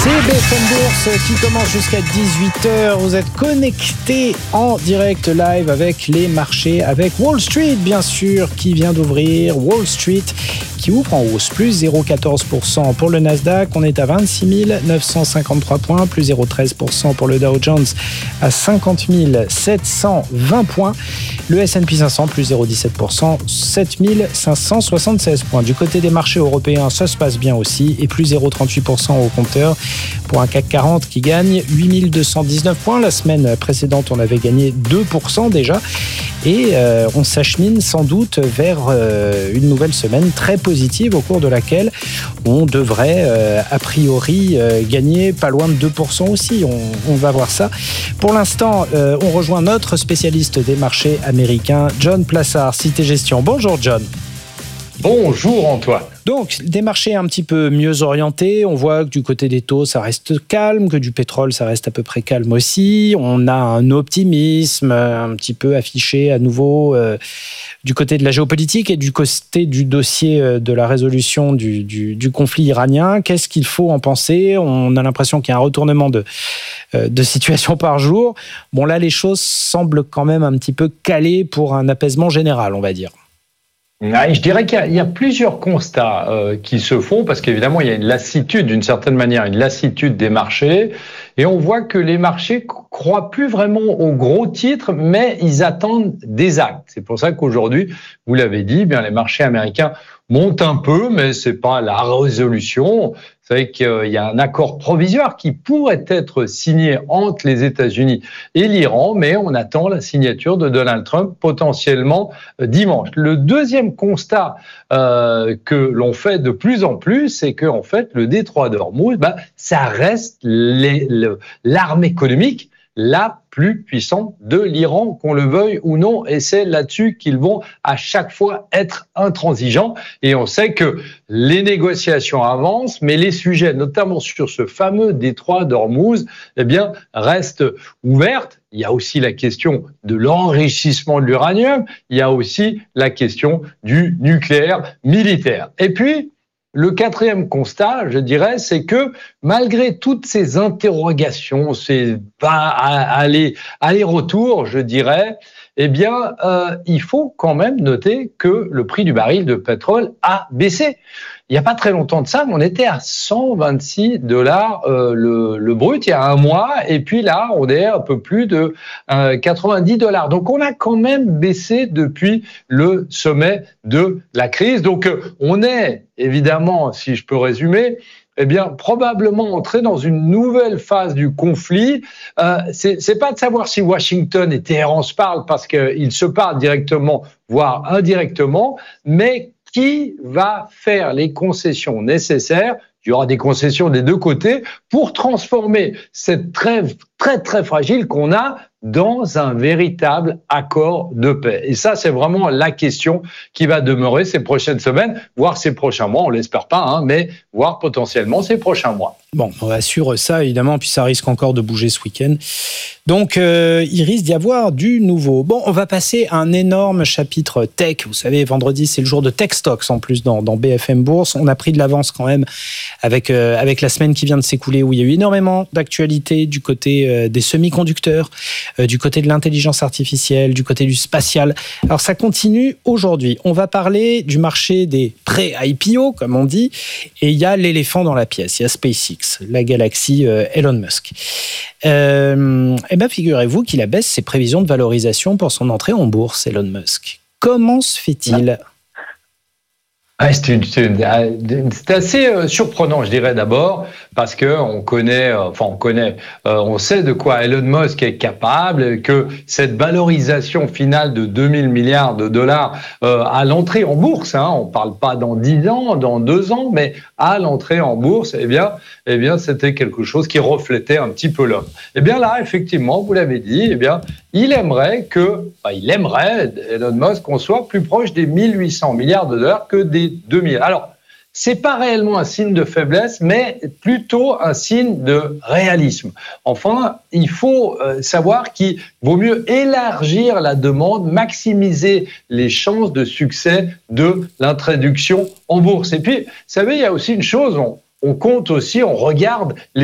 C'est BFM Bourse qui commence jusqu'à 18h. Vous êtes connectés en direct live avec les marchés, avec Wall Street bien sûr qui vient d'ouvrir. Wall Street qui ouvre en hausse, plus 0,14% pour le Nasdaq. On est à 26 953 points, plus 0,13% pour le Dow Jones à 50 720 points. Le S&P 500, plus 0,17%, 7 576 points. Du côté des marchés européens, ça se passe bien aussi, et plus 0,38% au compteur pour un CAC 40 qui gagne 8 219 points. La semaine précédente, on avait gagné 2% déjà, et on s'achemine sans doute vers une nouvelle semaine très positive au cours de laquelle on devrait a priori gagner pas loin de 2% aussi. On va voir ça. Pour l'instant, on rejoint notre spécialiste des marchés américains, John Plassard, Cité Gestion. Bonjour John. Bonjour Antoine. Donc, des marchés un petit peu mieux orientés. On voit que du côté des taux, ça reste calme, que du pétrole, ça reste à peu près calme aussi. On a un optimisme un petit peu affiché à nouveau du côté de la géopolitique et du côté du dossier de la résolution du conflit iranien. Qu'est-ce qu'il faut en penser ? On a l'impression qu'il y a un retournement de situation par jour. Bon, là, les choses semblent quand même un petit peu calées pour un apaisement général, on va dire. Je dirais qu'il y a plusieurs constats qui se font, parce qu'évidemment, il y a une lassitude, d'une certaine manière, une lassitude des marchés. Et on voit que les marchés croient plus vraiment aux gros titres, mais ils attendent des actes. C'est pour ça qu'aujourd'hui, vous l'avez dit, bien les marchés américains montent un peu, mais c'est pas la résolution. Vous savez qu'il y a un accord provisoire qui pourrait être signé entre les États-Unis et l'Iran, mais on attend la signature de Donald Trump potentiellement dimanche. Le deuxième constat que l'on fait de plus en plus, c'est que en fait le détroit d'Ormuz, ça reste l'arme économique la plus puissante de l'Iran, qu'on le veuille ou non, et c'est là-dessus qu'ils vont à chaque fois être intransigeants. Et on sait que les négociations avancent, mais les sujets, notamment sur ce fameux détroit d'Ormuz, restent ouvertes. Il y a aussi la question de l'enrichissement de l'uranium, il y a aussi la question du nucléaire militaire. Et puis, le quatrième constat, je dirais, c'est que malgré toutes ces interrogations, ces allers-retours, je dirais, il faut quand même noter que le prix du baril de pétrole a baissé. Il n'y a pas très longtemps de ça, on était à $126 le brut il y a un mois, et puis là, on est un peu plus de $90. Donc, on a quand même baissé depuis le sommet de la crise. Donc, on est évidemment, si je peux résumer, probablement entrer dans une nouvelle phase du conflit. C'est pas de savoir si Washington et Téhéran se parlent, parce qu'ils se parlent directement, voire indirectement, mais qui va faire les concessions nécessaires? Il y aura des concessions des deux côtés pour transformer cette trêve très, très fragile qu'on a dans un véritable accord de paix. Et ça, c'est vraiment la question qui va demeurer ces prochaines semaines, voire ces prochains mois. On l'espère pas, mais voire potentiellement ces prochains mois. Bon, on va suivre ça, évidemment, puis ça risque encore de bouger ce week-end. Donc, il risque d'y avoir du nouveau. Bon, on va passer à un énorme chapitre tech. Vous savez, vendredi, c'est le jour de Tech Stocks, en plus, dans BFM Bourse. On a pris de l'avance quand même avec la semaine qui vient de s'écouler, où il y a eu énormément d'actualités du côté des semi-conducteurs, du côté de l'intelligence artificielle, du côté du spatial. Alors, ça continue aujourd'hui. On va parler du marché des pré-IPO, comme on dit, et il y a l'éléphant dans la pièce. Il y a SpaceX, la galaxie Elon Musk. Figurez-vous qu'il abaisse ses prévisions de valorisation pour son entrée en bourse, Elon Musk. Comment se fait-il ? C'est assez surprenant, je dirais d'abord, parce que on sait de quoi Elon Musk est capable, que cette valorisation finale de 2000 milliards de dollars à l'entrée en bourse, on parle pas dans 10 ans, dans 2 ans, mais à l'entrée en bourse, c'était quelque chose qui reflétait un petit peu l'homme. Là, effectivement, vous l'avez dit, il aimerait, Elon Musk, qu'on soit plus proche des 1800 milliards de dollars que des 2000. Alors, c'est pas réellement un signe de faiblesse, mais plutôt un signe de réalisme. Enfin, il faut savoir qu'il vaut mieux élargir la demande, maximiser les chances de succès de l'introduction en bourse. Et puis, vous savez, il y a aussi une chose, on compte aussi, on regarde les